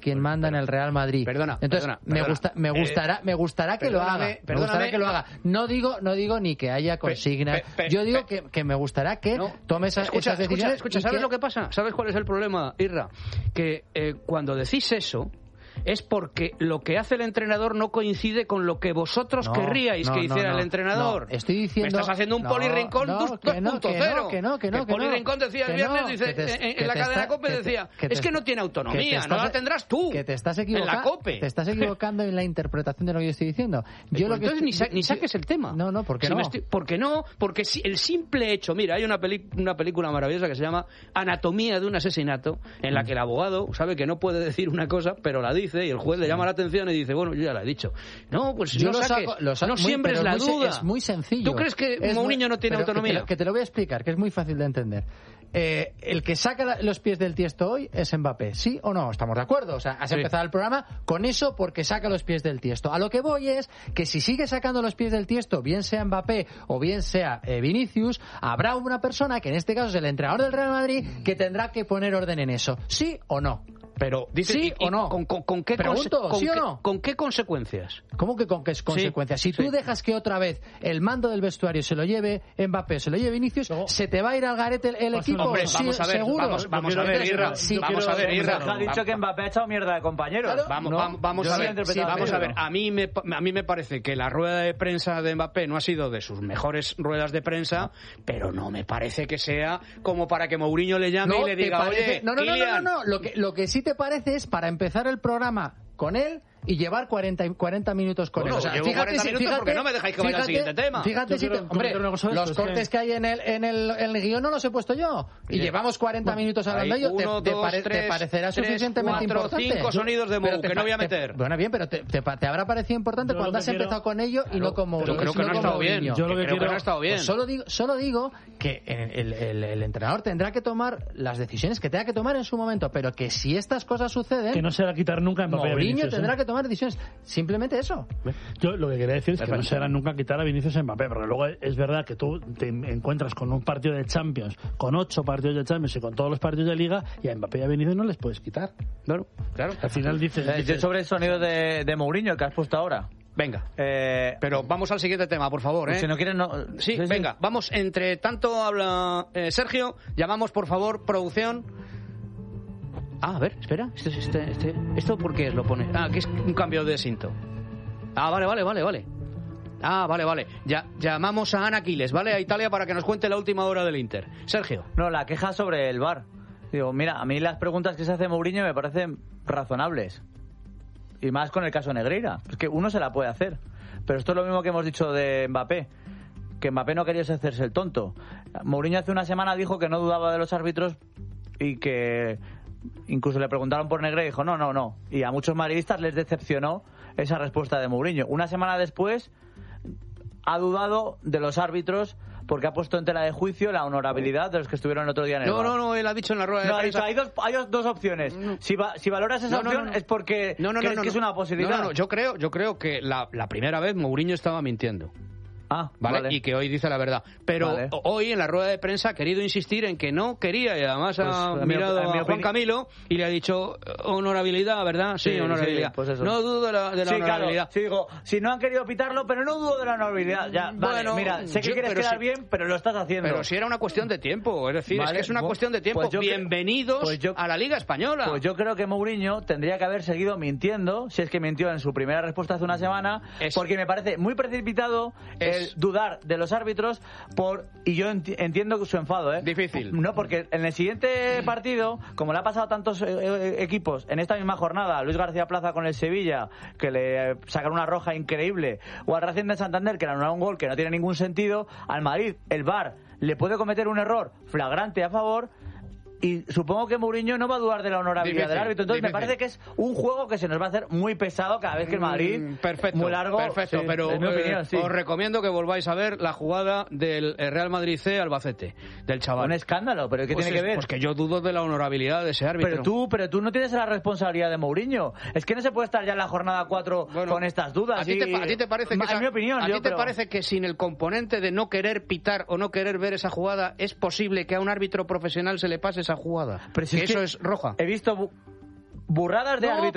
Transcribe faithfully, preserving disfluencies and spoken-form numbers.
quien manda en el Real Madrid. Perdona, Entonces, perdona, me, perdona. gusta, me gustará, eh, me gustará que lo haga. Me perdóname, gustará que lo haga. No digo, no digo ni que haya consignas. Pe, pe, Yo digo pe, que, que me gustará que no, tome esas, escucha, esas decisiones. Escucha, escucha ¿sabes que... lo que pasa? ¿Sabes cuál es el problema, Irra? Que eh, cuando decís eso es porque lo que hace el entrenador no coincide con lo que vosotros no, querríais no, que hiciera no, no, el entrenador. No, estoy diciendo... Me estás haciendo un no, Poli Rincón no, dos punto cero. Que no, que no, que no. Que Poli no, Rincón decía el viernes, no, dice, te, en, en la cadena está, COPE decía, te, es que no tiene autonomía, estás, no la tendrás tú. Que te estás equivocando. En la COPE. Te estás equivocando en la interpretación de lo que yo estoy diciendo. Yo pues lo que entonces estoy, ni, sa ni saques el tema. No, no, ¿por qué si no? Estoy, porque no, porque si el simple hecho, mira, hay una, peli una película maravillosa que se llama Anatomía de un asesinato, en la que el abogado sabe que no puede decir una cosa, pero la dice y el juez le llama la atención y dice, bueno, yo ya la he dicho. No, pues yo no lo saques, saco, lo saco, no muy, siembres la es muy, duda. Es muy sencillo. ¿Tú crees que es Mourinho muy, no tiene autonomía? Que te, que te lo voy a explicar, que es muy fácil de entender. Eh, el que saca la, los pies del tiesto hoy es Mbappé, ¿sí o no? ¿Estamos de acuerdo? O sea, has sí. empezado el programa con eso porque saca los pies del tiesto. A lo que voy es que si sigue sacando los pies del tiesto, bien sea Mbappé o bien sea eh, Vinicius, habrá una persona, que en este caso es el entrenador del Real Madrid, que tendrá que poner orden en eso, ¿sí o no? Pero dice, ¿sí y, o no? ¿Con, con, con, qué, Pregunto, con, ¿sí qué, o no? ¿Con qué consecuencias? ¿Cómo que con qué consecuencias? Sí, si tú sí. dejas que otra vez el mando del vestuario se lo lleve Mbappé, se lo lleve Vinicius, no. ¿se te va a ir al garete el, el equipo? Hombre, vamos sí, a ver, seguro. vamos, vamos a ver, Irra. Sí, vamos a ver, Irra. Ha dicho que Mbappé ha echado mierda de compañeros. Claro, vamos, no, vamos, vamos a ver. Sí, vamos a ver. A mí me a mí me parece que la rueda de prensa de Mbappé no ha sido de sus mejores ruedas de prensa, pero no me parece que sea como para que Mourinho le llame no, y le diga, parece... oye, no, no, Kylian. no, no, no, no, lo que lo que sí te parece es para empezar el programa con él y llevar cuarenta, cuarenta minutos con bueno, él. O sea, llevo fíjate, cuarenta minutos fíjate, porque no me dejáis que vaya al siguiente tema. Fíjate si te, hombre, los esto, cortes es que... que hay en el, en, el, en el guión no los he puesto yo. Y sí. llevamos cuarenta bueno, minutos hablando de ello. Uno, te, dos, te, pare, tres, te parecerá tres, suficientemente cuatro, importante. cinco sonidos de Mou, que no voy a meter. Te, bueno, bien, pero te, te, te habrá parecido importante yo cuando has quiero... empezado con ello y no como Yo creo que no ha estado bien. Yo creo que no ha estado bien. Solo digo, solo digo que el, el, el entrenador tendrá que tomar las decisiones que tenga que tomar en su momento, pero que si estas cosas suceden, que no se va a quitar nunca en papel. Mourinho tendrá que tomar decisiones. Simplemente eso. Yo lo que quería decir es que no se hará nunca quitar a Vinicius a Mbappé, porque luego es verdad que tú te encuentras con un partido de Champions, con ocho partidos de Champions y con todos los partidos de Liga, y a Mbappé y a Vinicius no les puedes quitar. Claro, claro. Al final dices... Eh, dices... Sobre el sonido de, de Mourinho, el que has puesto ahora. Venga, eh, pero vamos al siguiente tema, por favor. ¿eh? Si no quieren, no... Sí, sí, venga, sí. Vamos, entre tanto habla eh, Sergio, llamamos por favor, producción. Ah, a ver, espera, este, este, este, ¿esto por qué lo pone? Ah, que es un cambio de cinto. Ah, vale, vale, vale, vale. Ah, vale, vale. Ya, llamamos a Ana Quiles, ¿vale? A Italia para que nos cuente la última hora del Inter. Sergio. No, la queja sobre el V A R. Digo, mira, a mí las preguntas que se hace Mourinho me parecen razonables. Y más con el caso Negreira. Es que uno se la puede hacer. Pero esto es lo mismo que hemos dicho de Mbappé. Que Mbappé no quería hacerse el tonto. Mourinho hace una semana dijo que no dudaba de los árbitros y que incluso le preguntaron por Negreira y dijo no, no, no. Y a muchos madridistas les decepcionó esa respuesta de Mourinho. Una semana después ha dudado de los árbitros porque ha puesto en tela de juicio la honorabilidad de los que estuvieron el otro día en el No, V A R. no, no, él ha dicho en la rueda de no, prensa... Hay dos, hay dos opciones. No. Si, va, si valoras esa no, no, opción no, no. es porque no, no, crees no, no, que es una posibilidad. No, no, no, yo creo, yo creo que la, la primera vez Mourinho estaba mintiendo. Ah, ¿vale? vale. Y que hoy dice la verdad. Pero vale. hoy en la rueda de prensa ha querido insistir en que no quería y además pues, ha a mirado mi, a mi a Juan Camilo y le ha dicho honorabilidad, ¿verdad? Sí, sí honorabilidad. Sí, pues eso. No dudo de la, de la sí, honorabilidad. Claro. Sí, digo, si no han querido pitarlo, pero no dudo de la honorabilidad. Ya, vale, bueno, mira, sé que yo, quieres quedar si, bien, pero lo estás haciendo. Pero si era una cuestión de tiempo, es decir, vale, es que es una pues, cuestión de tiempo. Pues yo, Bienvenidos pues yo, a la Liga Española. Pues yo creo que Mourinho tendría que haber seguido mintiendo, si es que mintió en su primera respuesta hace una semana, es, porque me parece muy precipitado es, el dudar de los árbitros por y yo enti entiendo su enfado, ¿eh? Difícil. No, porque en el siguiente partido, como le ha pasado a tantos eh, equipos en esta misma jornada, Luis García Plaza con el Sevilla, que le sacaron una roja increíble, o al Racing de Santander, que le anularon un gol que no tiene ningún sentido, al Madrid, el V A R le puede cometer un error flagrante a favor. Y supongo que Mourinho no va a dudar de la honorabilidad difícil, del árbitro. Entonces difícil. Me parece que es un juego que se nos va a hacer muy pesado cada vez que el Madrid... Mm, perfecto, muy largo. Perfecto, sí, pero en mi opinión, eh, sí. os recomiendo que volváis a ver la jugada del Real Madrid C Albacete, del chaval. Un escándalo, pero ¿qué pues tiene es, que ver? Pues que yo dudo de la honorabilidad de ese árbitro. Pero tú, pero tú no tienes la responsabilidad de Mourinho. Es que no se puede estar ya en la jornada cuatro bueno, con estas dudas. ¿A ti, y... te, a ti te parece que en esa, mi opinión, ¿a yo, ti te pero... parece que sin el componente de no querer pitar o no querer ver esa jugada es posible que a un árbitro profesional se le pase esa jugada? Pero si que es eso que es roja. He visto bu burradas de no, árbitros